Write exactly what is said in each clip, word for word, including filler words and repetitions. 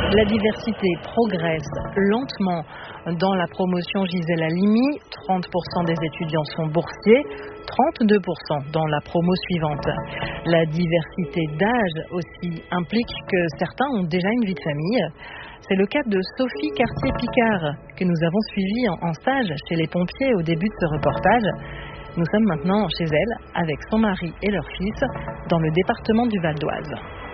La diversité progresse lentement. Dans la promotion Gisèle Halimi, trente pour cent des étudiants sont boursiers, trente-deux pour cent dans la promo suivante. La diversité d'âge aussi implique que certains ont déjà une vie de famille. C'est le cas de Sophie Cartier-Picard, que nous avons suivie en stage chez les pompiers au début de ce reportage. Nous sommes maintenant chez elle, avec son mari et leur fils, dans le département du Val d'Oise.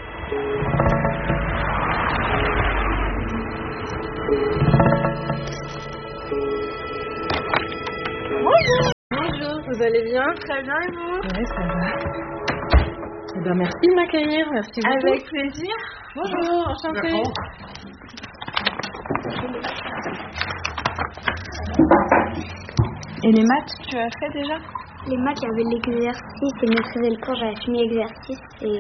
Bonjour. Bonjour, vous allez bien? Très bien, et vous? Oui, ça va. Eh bien, merci de m'accueillir, merci beaucoup. Avec plaisir. Bonjour, enchantée. Et les maths, tu as fait déjà? Les maths, il y avait l'exercice et maîtriser le cours, j'avais fini l'exercice et...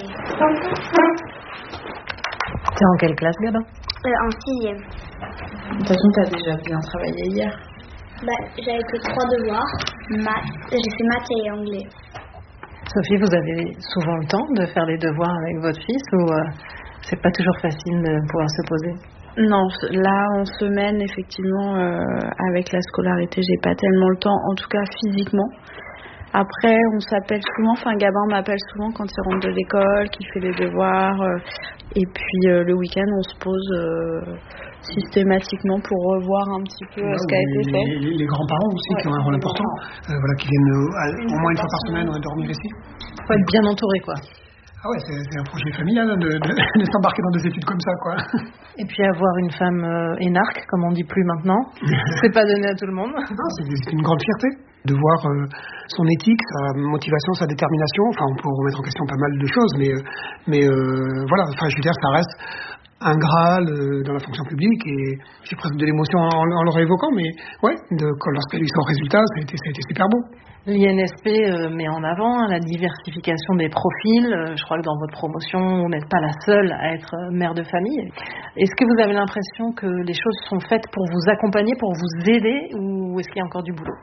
T'es en quelle classe, Gabin? Euh, en sixième. De toute façon, tu as déjà bien travaillé hier. Bah, j'avais fait trois devoirs, maths, j'ai fait maths et anglais. Sophie, vous avez souvent le temps de faire les devoirs avec votre fils ou euh, c'est pas toujours facile de pouvoir se poser? Non, là en semaine, effectivement, euh, avec la scolarité, j'ai pas tellement le temps, en tout cas physiquement. Après, on s'appelle souvent, enfin Gabin m'appelle souvent quand il rentre de l'école, qu'il fait les devoirs, euh, et puis euh, le week-end, on se pose euh, systématiquement pour revoir un petit peu euh, ce qui a les, été fait. Les, les grands-parents aussi, ouais, qui ont un rôle important, euh, voilà, qui viennent euh, au moins une fois par semaine euh, dormir ici. Faut être bien entouré, quoi. Ah ouais, c'est, c'est un projet familial hein, de, de, de s'embarquer dans des études comme ça, quoi. Et puis avoir une femme euh, énarque, comme on dit plus maintenant, c'est pas donné à tout le monde. Non, c'est, c'est une grande fierté de voir euh, son éthique, sa motivation, sa détermination. Enfin, on peut remettre en question pas mal de choses, mais, euh, mais euh, voilà, enfin, je veux dire, ça reste un Graal euh, dans la fonction publique et j'ai presque de l'émotion en, en le réévoquant, mais ouais, de, quand, lorsqu'elle a eu son résultat, ça a été, ça a été super beau. L'I N S P euh, met en avant hein, la diversification des profils. Euh, je crois que dans votre promotion, vous n'êtes pas la seule à être euh, mère de famille. Est-ce que vous avez l'impression que les choses sont faites pour vous accompagner, pour vous aider, ou est-ce qu'il y a encore du boulot?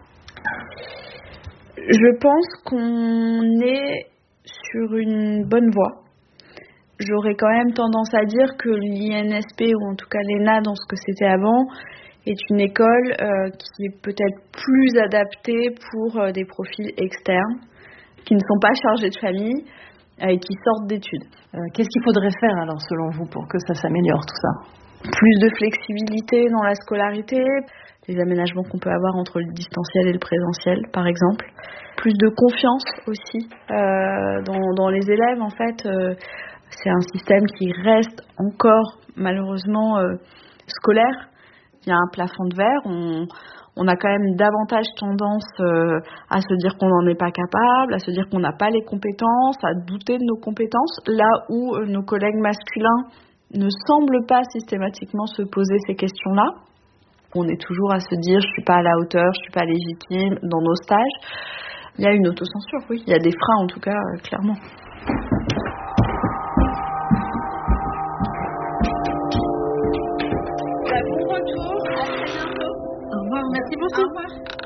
Je pense qu'on est sur une bonne voie. J'aurais quand même tendance à dire que l'I N S P, ou en tout cas l'E N A dans ce que c'était avant, est une école euh, qui est peut-être plus adaptée pour euh, des profils externes, qui ne sont pas chargés de famille euh, et qui sortent d'études. Euh, qu'est-ce qu'il faudrait faire alors selon vous pour que ça s'améliore tout ça? Plus de flexibilité dans la scolarité, les aménagements qu'on peut avoir entre le distanciel et le présentiel par exemple. Plus de confiance aussi euh, dans, dans les élèves en fait. Euh, c'est un système qui reste encore malheureusement euh, scolaire. Il y a un plafond de verre, on, on a quand même davantage tendance euh, à se dire qu'on n'en est pas capable, à se dire qu'on n'a pas les compétences, à douter de nos compétences, là où euh, nos collègues masculins ne semblent pas systématiquement se poser ces questions-là. On est toujours à se dire je suis pas à la hauteur, je suis pas légitime dans nos stages. Il y a une autocensure, oui, il y a des freins en tout cas, euh, clairement. Merci beaucoup. Au revoir.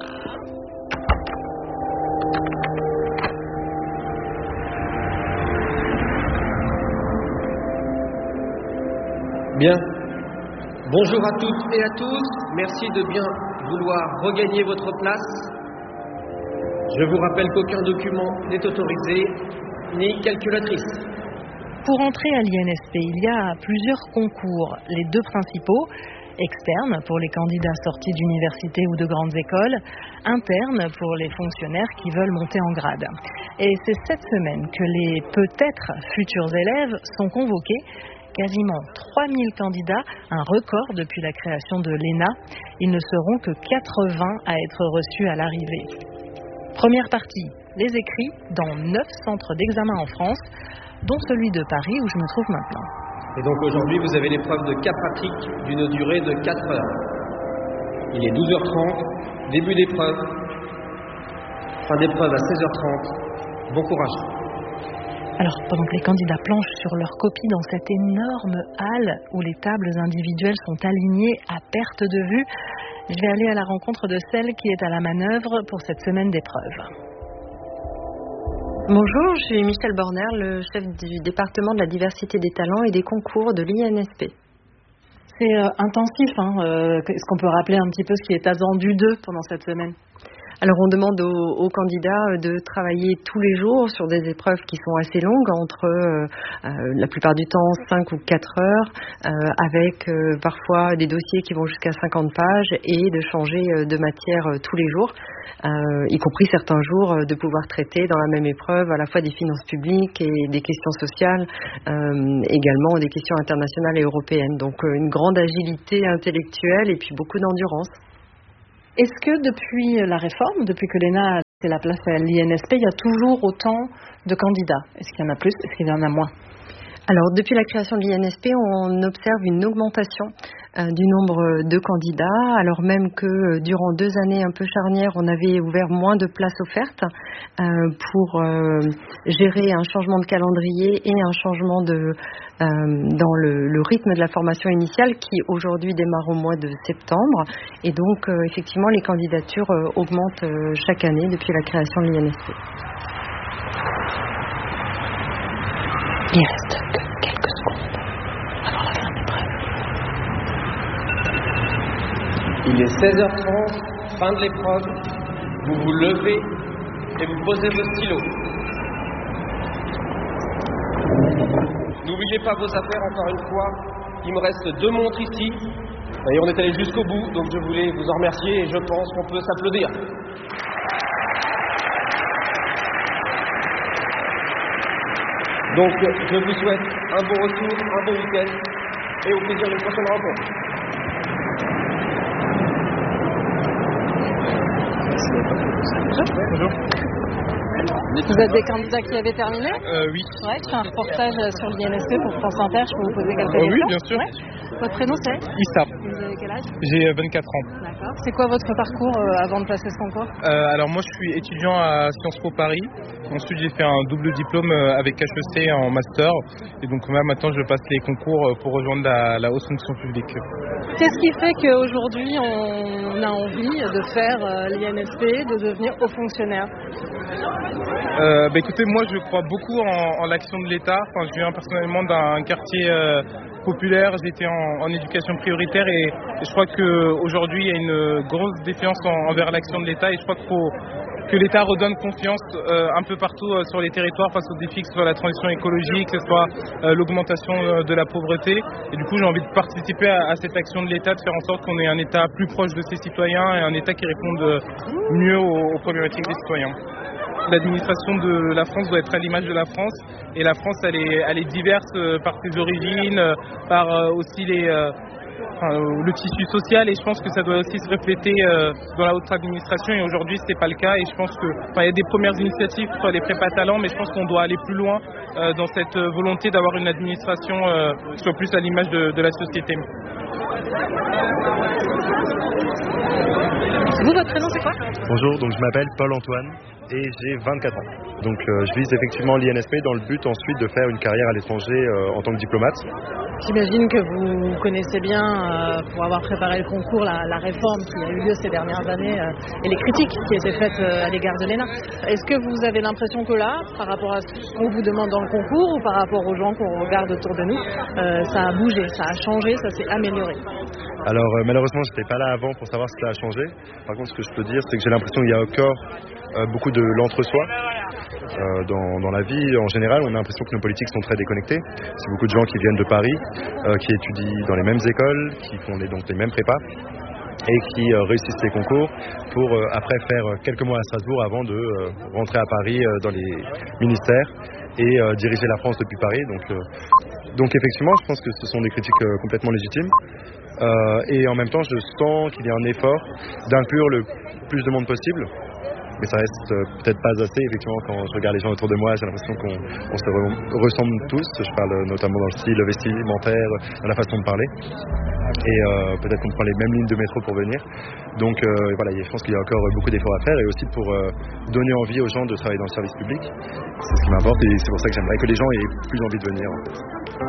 Bien. Bonjour à toutes et à tous. Merci de bien vouloir regagner votre place. Je vous rappelle qu'aucun document n'est autorisé, ni calculatrice. Pour entrer à l'I N S P, il y a plusieurs concours. Les deux principaux, externe pour les candidats sortis d'universités ou de grandes écoles, interne pour les fonctionnaires qui veulent monter en grade. Et c'est cette semaine que les peut-être futurs élèves sont convoqués. Quasiment trois mille candidats, un record depuis la création de l'E N A. Ils ne seront que quatre-vingts à être reçus à l'arrivée. Première partie, les écrits dans neuf centres d'examen en France, dont celui de Paris où je me trouve maintenant. Et donc aujourd'hui, vous avez l'épreuve de cas pratique d'une durée de quatre heures. Il est douze heures trente, début d'épreuve, fin d'épreuve à seize heures trente. Bon courage. Alors, pendant que les candidats planchent sur leurs copies dans cette énorme halle où les tables individuelles sont alignées à perte de vue, je vais aller à la rencontre de celle qui est à la manœuvre pour cette semaine d'épreuve. Bonjour, je suis Michel Borner, le chef du département de la diversité des talents et des concours de l'I N S P. C'est euh, intensif. Hein, euh, est-ce qu'on peut rappeler un petit peu ce qui est attendu d'eux pendant cette semaine ? Alors on demande aux, aux candidats de travailler tous les jours sur des épreuves qui sont assez longues, entre euh, euh, la plupart du temps cinq ou quatre heures, euh, avec euh, parfois des dossiers qui vont jusqu'à cinquante pages, et de changer de matière euh, tous les jours, euh, y compris certains jours euh, de pouvoir traiter dans la même épreuve à la fois des finances publiques et des questions sociales, euh, également des questions internationales et européennes. Donc euh, une grande agilité intellectuelle et puis beaucoup d'endurance. Est-ce que depuis la réforme, depuis que l'E N A a laissé la place à l'I N S P, il y a toujours autant de candidats ? Est-ce qu'il y en a plus ? Est-ce qu'il y en a moins ? Alors, depuis la création de l'I N S P, on observe une augmentation euh, du nombre de candidats, alors même que euh, durant deux années un peu charnières, on avait ouvert moins de places offertes euh, pour euh, gérer un changement de calendrier et un changement de, euh, dans le, le rythme de la formation initiale qui aujourd'hui démarre au mois de septembre. Et donc, euh, effectivement, les candidatures euh, augmentent euh, chaque année depuis la création de l'I N S P. Il reste que quelques secondes avant la fin de l'épreuve. Il est seize heures trente, fin de l'épreuve. Vous vous levez et vous posez vos stylos. N'oubliez pas vos affaires encore une fois. Il me reste deux montres ici. Et on est allé jusqu'au bout, donc je voulais vous en remercier et je pense qu'on peut s'applaudir. Donc, je vous souhaite un bon retour, un bon week-end et au plaisir d'une prochaine rencontre. Bonjour. Vous êtes des candidats qui avaient terminé ? euh, Oui. Ouais, je fais un reportage sur l'I N S P pour France Inter. Je peux vous poser quelques euh, questions ? Oui, bien sûr. Ouais. Votre prénom c'est ? Issa. Vous avez quel âge ? J'ai vingt-quatre ans. D'accord. C'est quoi votre parcours euh, avant de passer ce concours ? Euh, alors moi, je suis étudiant à Sciences Po Paris. Ensuite, j'ai fait un double diplôme avec H E C en master. Et donc là, maintenant, je passe les concours pour rejoindre la, la haute fonction publique. Qu'est-ce qui fait qu'aujourd'hui, on a envie de faire euh, l'I N S P, de devenir haut fonctionnaire ? Euh, bah écoutez, moi je crois beaucoup en, en l'action de l'État. Enfin, je viens personnellement d'un quartier euh, populaire, j'étais en, en éducation prioritaire et, et je crois qu'aujourd'hui il y a une grosse défiance en, envers l'action de l'État et je crois qu'il faut que l'État redonne confiance euh, un peu partout euh, sur les territoires face aux défis, que ce soit la transition écologique, que ce soit euh, l'augmentation euh, de la pauvreté. Et du coup, j'ai envie de participer à, à cette action de l'État, de faire en sorte qu'on ait un État plus proche de ses citoyens et un État qui réponde euh, mieux aux, aux problématiques des citoyens. L'administration de la France doit être à l'image de la France et la France elle est, elle est diverse euh, par ses origines, euh, par euh, aussi les, euh, enfin, euh, le tissu social et je pense que ça doit aussi se refléter euh, dans la haute administration et aujourd'hui c'est pas le cas et je pense que enfin, il y a des premières initiatives sur les prépa talents mais je pense qu'on doit aller plus loin euh, dans cette volonté d'avoir une administration euh, qui soit plus à l'image de, de la société. Vous, votre prénom c'est quoi ? Bonjour, donc je m'appelle Paul-Antoine et j'ai vingt-quatre ans. Donc euh, je vise effectivement l'I N S P dans le but ensuite de faire une carrière à l'étranger euh, en tant que diplomate. J'imagine que vous connaissez bien, euh, pour avoir préparé le concours, la, la réforme qui a eu lieu ces dernières années euh, et les critiques qui étaient faites euh, à l'égard de l'E N A. Est-ce que vous avez l'impression que là, par rapport à ce qu'on vous demande dans le concours ou par rapport aux gens qu'on regarde autour de nous, euh, ça a bougé, ça a changé, ça s'est amélioré ? Alors euh, malheureusement, je n'étais pas là avant pour savoir si ça a changé. Par contre, ce que je peux dire, c'est que j'ai l'impression qu'il y a encore euh, beaucoup de l'entre-soi. Euh, dans, dans la vie, en général, on a l'impression que nos politiques sont très déconnectées. C'est beaucoup de gens qui viennent de Paris, euh, qui étudient dans les mêmes écoles, qui font les, donc les mêmes prépas et qui euh, réussissent les concours pour euh, après faire quelques mois à Strasbourg avant de euh, rentrer à Paris euh, dans les ministères et euh, diriger la France depuis Paris. Donc, euh, donc effectivement, je pense que ce sont des critiques euh, complètement légitimes. Euh, et en même temps, je sens qu'il y a un effort d'inclure le plus de monde possible. Mais ça reste euh, peut-être pas assez, effectivement, quand je regarde les gens autour de moi, j'ai l'impression qu'on on se re- ressemble tous. Je parle notamment dans le style vestimentaire, dans la façon de parler. Et euh, peut-être qu'on prend les mêmes lignes de métro pour venir. Donc euh, voilà, je pense qu'il y a encore beaucoup d'efforts à faire et aussi pour euh, donner envie aux gens de travailler dans le service public. C'est ce qui m'importe et c'est pour ça que j'aimerais que les gens aient plus envie de venir, en fait.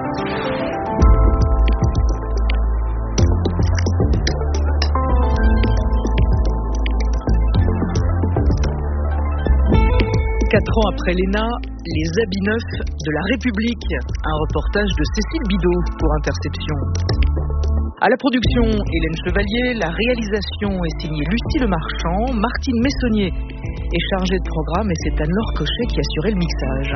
Quatre ans après l'E N A, les habits neufs de la République. Un reportage de Cécile Bidot pour Interception. À la production, Hélène Chevalier, la réalisation est signée Lucie Le Marchand, Martine Messonnier est chargée de programme et c'est Anne-Laure Cochet qui assurait le mixage.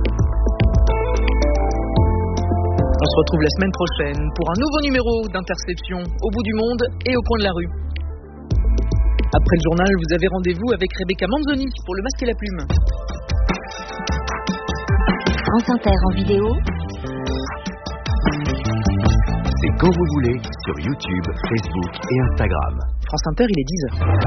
On se retrouve la semaine prochaine pour un nouveau numéro d'Interception au bout du monde et au coin de la rue. Après le journal, vous avez rendez-vous avec Rebecca Manzoni pour Le Masque et la Plume. France Inter en vidéo. C'est quand vous voulez sur YouTube, Facebook et Instagram. France Inter, il est dix heures.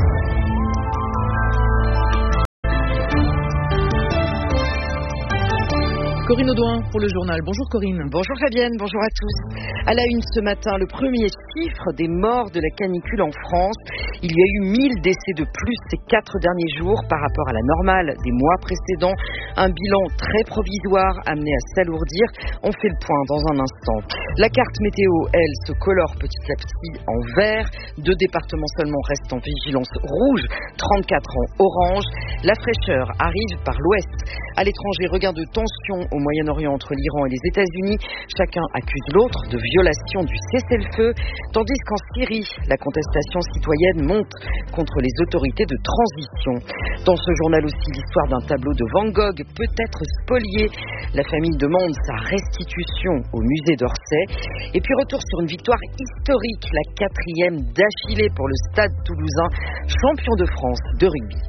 Corinne Audouin pour le journal. Bonjour Corinne. Bonjour Fabienne, bonjour à tous. À la une ce matin, le premier chiffre des morts de la canicule en France. Il y a eu mille décès de plus ces quatre derniers jours par rapport à la normale des mois précédents. Un bilan très provisoire amené à s'alourdir. On fait le point dans un instant. La carte météo, elle, se colore petit à petit en vert. Deux départements seulement restent en vigilance rouge, trente-quatre en orange. La fraîcheur arrive par l'ouest. À l'étranger, regain de tension au Moyen-Orient entre l'Iran et les États-Unis. Chacun accuse l'autre de violation du cessez-le-feu, tandis qu'en Syrie, la contestation citoyenne monte contre les autorités de transition. Dans ce journal aussi, l'histoire d'un tableau de Van Gogh peut être spolié. La famille demande sa restitution au musée d'Orsay. Et puis retour sur une victoire historique, la quatrième d'affilée pour le Stade Toulousain, champion de France de rugby.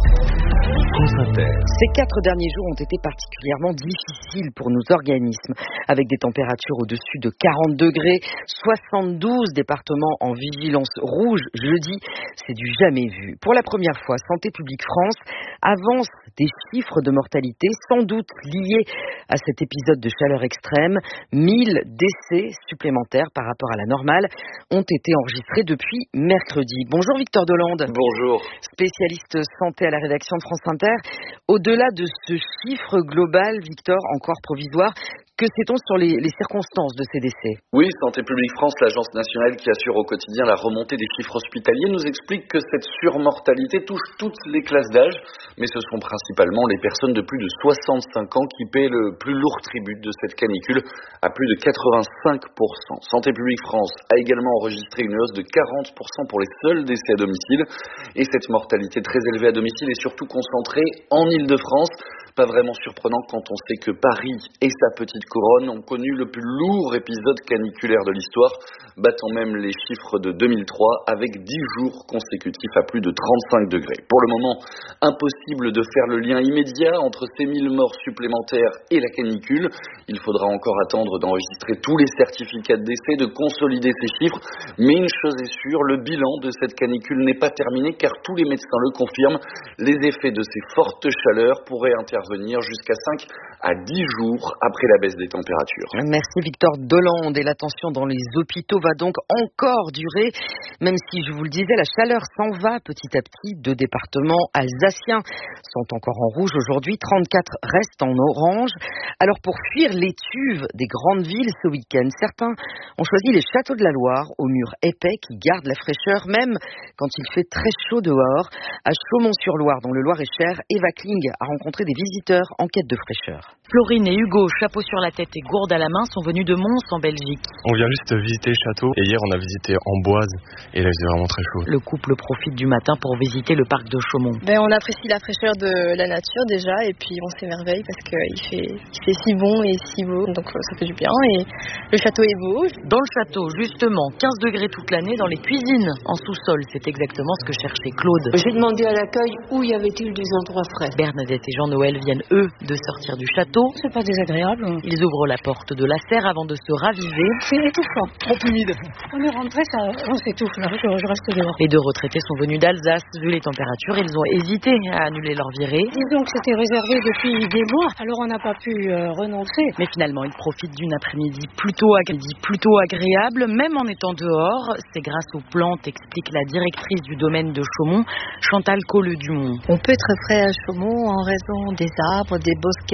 Ces quatre derniers jours ont été particulièrement difficiles pour nos organismes, avec des températures au-dessus de quarante degrés, soixante-douze départements en vigilance rouge jeudi, c'est du jamais vu. Pour la première fois, Santé publique France avance des chiffres de mortalité, sans doute liés à cet épisode de chaleur extrême. mille décès supplémentaires par rapport à la normale ont été enregistrés depuis mercredi. Bonjour Victor Delande. Bonjour. Spécialiste santé à la rédaction de France Inter. Au-delà de ce chiffre global, Victor, encore provisoire, que sait-on sur les, les circonstances de ces décès ? Oui, Santé publique France, l'agence nationale qui assure au quotidien la remontée des chiffres hospitaliers, nous explique que cette surmortalité touche toutes les classes d'âge, mais ce sont principalement les personnes de plus de soixante-cinq ans qui paient le plus lourd tribut de cette canicule, à plus de quatre-vingt-cinq pour cent. Santé publique France a également enregistré une hausse de quarante pour cent pour les seuls décès à domicile, et cette mortalité très élevée à domicile est surtout concentrée en Île-de-France. Pas vraiment surprenant quand on sait que Paris et sa petite couronne ont connu le plus lourd épisode caniculaire de l'histoire, battant même les chiffres de deux mille trois avec dix jours consécutifs à plus de trente-cinq degrés. Pour le moment, impossible de faire le lien immédiat entre ces mille morts supplémentaires et la canicule. Il faudra encore attendre d'enregistrer tous les certificats de décès, de consolider ces chiffres. Mais une chose est sûre, le bilan de cette canicule n'est pas terminé car tous les médecins le confirment. Les effets de ces fortes chaleurs pourraient intervenir jusqu'à cinq à dix jours après la baisse des températures. Merci Victor Delande. Et la tension dans les hôpitaux va donc encore durer, même si, je vous le disais, la chaleur s'en va petit à petit. Deux départements alsaciens sont encore en rouge aujourd'hui, trente-quatre restent en orange. Alors pour fuir l'étuve des grandes villes ce week-end, certains ont choisi les châteaux de la Loire aux murs épais qui gardent la fraîcheur même quand il fait très chaud dehors. À Chaumont-sur-Loire, dans le Loir-et-Cher, Eva Kling a rencontré des visiteurs en quête de fraîcheur. Florine et Hugo, chapeau sur la tête et gourde à la main, sont venus de Mons en Belgique. On vient juste visiter le château et hier on a visité Amboise et là c'est vraiment très chaud. Le couple profite du matin pour visiter le parc de Chaumont. Ben, on apprécie la fraîcheur de la nature déjà et puis on s'émerveille parce qu'il fait, il fait si bon et si beau, donc ça fait du bien et le château est beau. Dans le château, justement, quinze degrés toute l'année, dans les cuisines, en sous-sol, c'est exactement ce que cherchait Claude. J'ai demandé à l'accueil où y avait-il des endroits frais. Bernadette et Jean-Noël viennent eux de sortir du château. C'est pas désagréable. Ils ouvrent la porte de la serre avant de se raviver. C'est étouffant. Trop humide. On est rentré, ça, on s'étouffe là, je, je reste dehors. Les deux retraités sont venus d'Alsace. Vu les températures, ils ont hésité à annuler leur virée. Disons que c'était réservé depuis des mois, alors on n'a pas pu euh, renoncer. Mais finalement, ils profitent d'une après-midi plutôt, ag- plutôt agréable, même en étant dehors. C'est grâce aux plantes, explique la directrice du domaine de Chaumont, Chantal Colleux-Dumont. On peut être frais à Chaumont en raison des arbres, des bosquets, du parc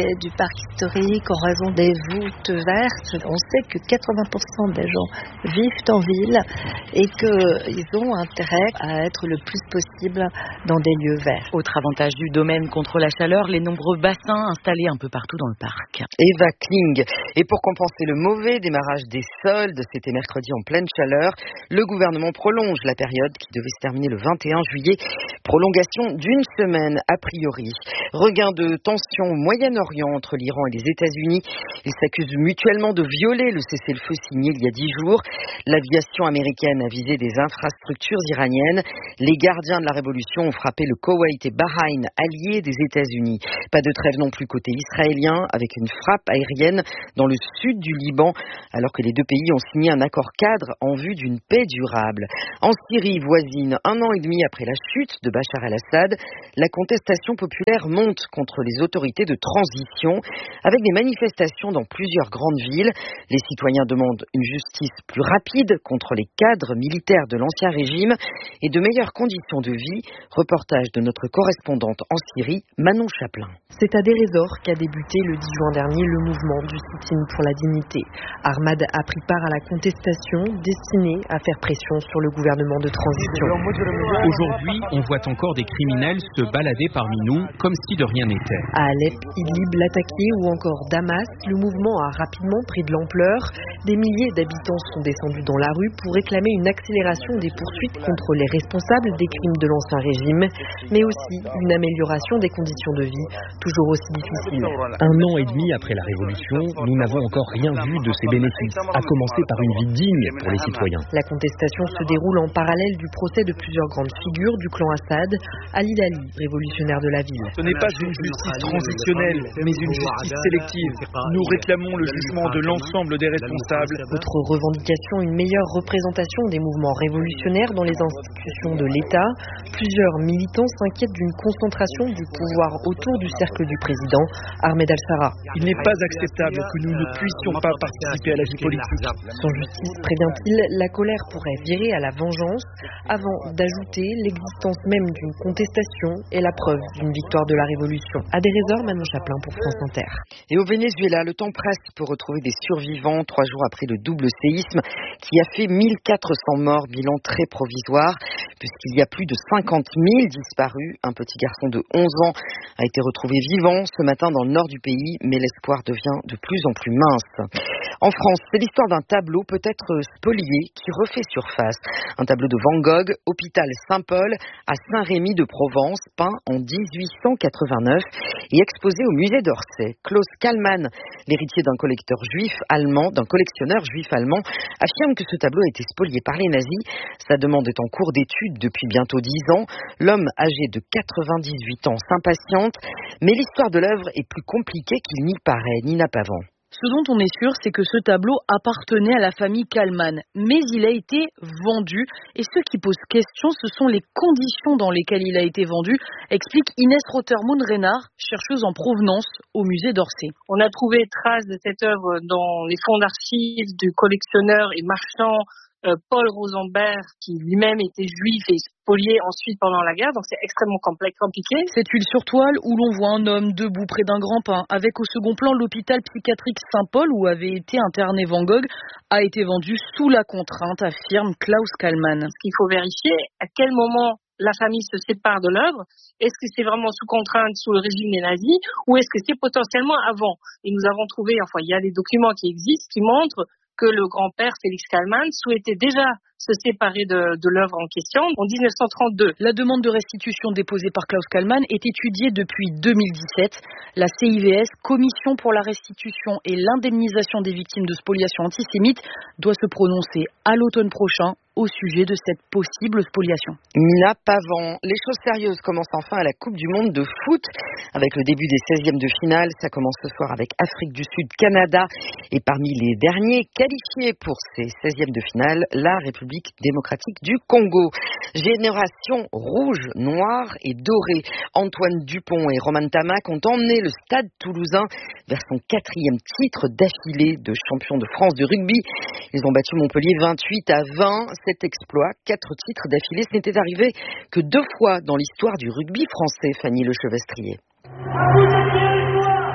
parc historique, en raison des voûtes vertes. On sait que quatre-vingts pour cent des gens vivent en ville et qu'ils ont intérêt à être le plus possible dans des lieux verts. Autre avantage du domaine contre la chaleur, les nombreux bassins installés un peu partout dans le parc. Eva Kling. Et pour compenser le mauvais démarrage des soldes, c'était mercredi en pleine chaleur, le gouvernement prolonge la période qui devait se terminer le vingt et un juillet. Prolongation d'une semaine a priori. Regain de tension au Moyen-Orient entre l'Iran et les États-Unis. Ils s'accusent mutuellement de violer le cessez-le-feu signé il y a dix jours. L'aviation américaine a visé des infrastructures iraniennes. Les gardiens de la révolution ont frappé le Koweït et Bahreïn, alliés des États-Unis. Pas de trêve non plus côté israélien, avec une frappe aérienne dans le sud du Liban, alors que les deux pays ont signé un accord cadre en vue d'une paix durable. En Syrie voisine, un an et demi après la chute de Bachar el-Assad, la contestation populaire monte contre les autorités de transition, avec des manifestations dans plusieurs grandes villes. Les citoyens demandent une justice plus rapide contre les cadres militaires de l'ancien régime et de meilleures conditions de vie. Reportage de notre correspondante en Syrie, Manon Chaplin. C'est à Deir ez-Zor qu'a débuté le dix juin dernier le mouvement du sit-in pour la dignité. Ahmad a pris part à la contestation destinée à faire pression sur le gouvernement de transition. Aujourd'hui, on voit encore des criminels se balader parmi nous comme si de rien n'était. À Alep, Idlib, Latakia ou encore Damas, le mouvement a rapidement pris de l'ampleur. Des milliers d'habitants sont descendus dans la rue pour réclamer une accélération des poursuites contre les responsables des crimes de l'ancien régime, mais aussi une amélioration des conditions de vie, toujours aussi difficiles. Un an et demi après la Révolution, nous n'avons encore rien vu de ces bénéfices, à commencer par une vie digne pour les citoyens. La contestation se déroule en parallèle du procès de plusieurs grandes figures du clan Assad. Ali Dali, révolutionnaire de la ville. Ce n'est pas une justice transitionnelle, mais une justice sélective. Nous réclamons le jugement de l'ensemble des responsables. Autre revendication, une meilleure représentation des mouvements révolutionnaires dans les institutions de l'État. Plusieurs militants s'inquiètent d'une concentration du pouvoir autour du cercle du président, Ahmed al-Sarraj. Il n'est pas acceptable que nous ne puissions pas participer à la vie politique. Sans justice, prévient-il, la colère pourrait virer à la vengeance, avant d'ajouter l'existence même d'une contestation et la preuve d'une victoire de la révolution. À Deir ez-Zor, Manon Chaplin pour France Inter. Et au Venezuela, le temps presse pour retrouver des survivants trois jours après le double séisme qui a fait mille quatre cents morts, bilan très provisoire, puisqu'il y a plus de cinquante mille disparus. Un petit garçon de onze ans a été retrouvé vivant ce matin dans le nord du pays, mais l'espoir devient de plus en plus mince. En France, c'est l'histoire d'un tableau peut-être spolié qui refait surface. Un tableau de Van Gogh, Hôpital Saint-Paul à Saint-Rémy de Provence, peint en dix-huit cent quatre-vingt-neuf et exposé au musée d'Orsay. Klaus Kallmann, l'héritier d'un collecteur juif allemand, d'un collectionneur juif allemand, affirme que ce tableau a été spolié par les nazis. Sa demande est en cours d'étude depuis bientôt dix ans. L'homme âgé de quatre-vingt-dix-huit ans s'impatiente, mais l'histoire de l'œuvre est plus compliquée qu'il n'y paraît. Nina Pavant. Ce dont on est sûr, c'est que ce tableau appartenait à la famille Kallmann, mais il a été vendu. Et ce qui pose question, ce sont les conditions dans lesquelles il a été vendu, explique Inès Rotermund-Renard, chercheuse en provenance au musée d'Orsay. On a trouvé trace de cette œuvre dans les fonds d'archives du collectionneur et marchand Euh, Paul Rosenberg, qui lui-même était juif et spolié ensuite pendant la guerre, donc c'est extrêmement complexe, compliqué. Cette huile sur toile où l'on voit un homme debout près d'un grand pin, avec au second plan l'hôpital psychiatrique Saint-Paul où avait été interné Van Gogh, a été vendu sous la contrainte, affirme Klaus Kallmann. Ce qu'il faut vérifier, à quel moment la famille se sépare de l'œuvre. Est-ce que c'est vraiment sous contrainte, sous le régime des nazis, ou est-ce que c'est potentiellement avant? Et nous avons trouvé, enfin, il y a des documents qui existent qui montrent que le grand-père Félix Kallmann souhaitait déjà se séparer de, de l'œuvre en question en dix-neuf cent trente-deux. La demande de restitution déposée par Klaus Kallmann est étudiée depuis deux mille dix-sept. La C I V S, Commission pour la restitution et l'indemnisation des victimes de spoliation antisémite, doit se prononcer à l'automne prochain au sujet de cette possible spoliation. Nina Pavant. Les choses sérieuses commencent enfin à la Coupe du Monde de foot avec le début des seizièmes de finale. Ça commence ce soir avec Afrique du Sud, Canada. Et parmi les derniers qualifiés pour ces seizièmes de finale, la République démocratique du Congo. Génération rouge, noire et dorée. Antoine Dupont et Roman Tamac ont emmené le Stade toulousain vers son quatrième titre d'affilée de champion de France de rugby. Ils ont battu Montpellier vingt-huit à vingt. Cet exploit, quatre titres d'affilée, ce n'était arrivé que deux fois dans l'histoire du rugby français, Fanny Lechevestrier.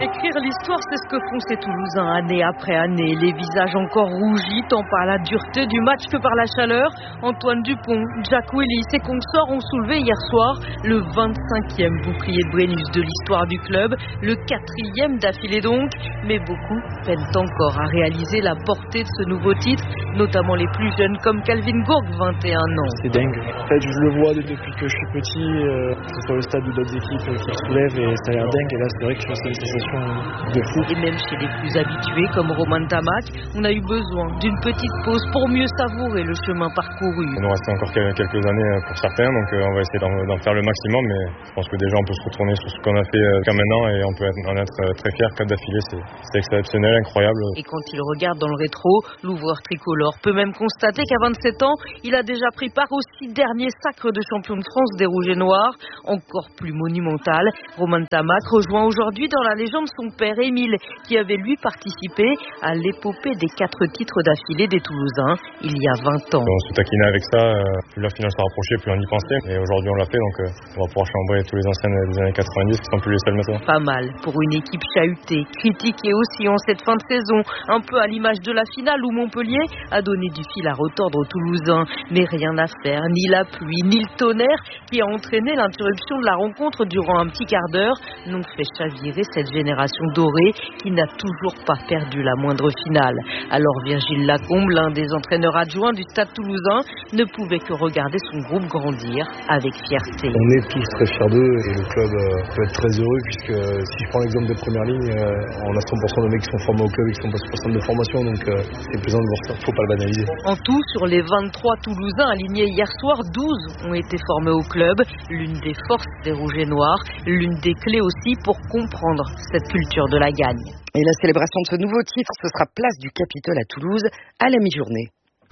Écrire l'histoire, c'est ce que font ces Toulousains année après année. Les visages encore rougis, tant par la dureté du match que par la chaleur. Antoine Dupont, Jack Willis et consorts ont soulevé hier soir le vingt-cinquième bouclier de Brennus de l'histoire du club, le quatrième d'affilée donc. Mais beaucoup peinent encore à réaliser la portée de ce nouveau titre, notamment les plus jeunes comme Calvin Gourgue, vingt et un ans. C'est dingue. En fait, je le vois depuis que je suis petit, euh, que ce soit au stade ou d'autres équipes euh, qui se soulèvent, et ça a l'air dingue. Et là, c'est vrai que je suis une sensation de fou. Et même chez les plus habitués, comme Romain Tamac, on a eu besoin d'une petite pause pour mieux savourer le chemin parcouru. Il nous reste encore quelques années pour certains, donc on va essayer d'en faire le maximum, mais je pense que déjà on peut se retourner sur ce qu'on a fait jusqu'à maintenant et on peut en être très fiers. Quatre d'affilée, c'est exceptionnel, incroyable. Et quand il regarde dans le rétro, l'ouvreur tricolore peut même constater qu'à vingt-sept ans, il a déjà pris part aux six derniers sacres de champion de France des Rouges et Noirs. Encore plus monumental, Romain Tamac rejoint aujourd'hui dans la légende son père Émile, qui avait lui participé à l'épopée des quatre titres d'affilée des Toulousains il y a vingt ans. On se taquinait avec ça, plus la finale s'est rapprochée, plus on y pensait. Et aujourd'hui on l'a fait, donc on va pouvoir chambrer tous les anciens des années quatre-vingt-dix qui sont plus les seuls maintenant. Pas mal pour une équipe chahutée, critiquée aussi en cette fin de saison, un peu à l'image de la finale où Montpellier a donné du fil à retordre aux Toulousains. Mais rien à faire, ni la pluie, ni le tonnerre qui a entraîné l'interruption de la rencontre durant un petit quart d'heure n'ont fait chavirer cette génération dorée qui n'a toujours pas perdu la moindre finale. Alors Virgile Lacombe, l'un des entraîneurs adjoints du Stade Toulousain, ne pouvait que regarder son groupe grandir avec fierté. On est tous très fiers d'eux et le club peut être très heureux puisque si je prends l'exemple des premières lignes, on a cent pour cent de mecs qui sont formés au club et qui sont pas sur centre de formation, donc c'est plaisant de voir ça, faut pas le banaliser. En tout, sur les vingt-trois Toulousains alignés hier soir, douze ont été formés au club, l'une des forces des Rouges et Noirs, l'une des clés aussi pour comprendre cette culture de la gagne. Et la célébration de ce nouveau titre, ce sera place du Capitole à Toulouse à la mi-journée.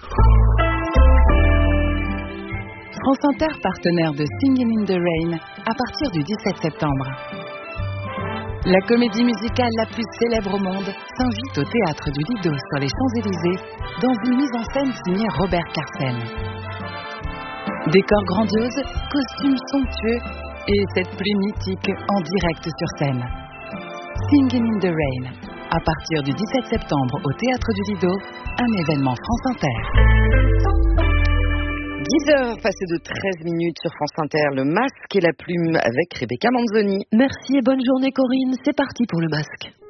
France Inter, partenaire de Singing in the Rain, à partir du dix-sept septembre. La comédie musicale la plus célèbre au monde s'invite au théâtre du Lido sur les Champs-Élysées dans une mise en scène signée Robert Carsen. Décor grandiose, costumes somptueux et cette pluie mythique en direct sur scène. Singing in the Rain, à partir du dix-sept septembre au théâtre du Lido, un événement France Inter. dix heures passées de treize minutes sur France Inter, le masque et la plume avec Rebecca Manzoni. Merci et bonne journée Corinne, c'est parti pour le masque.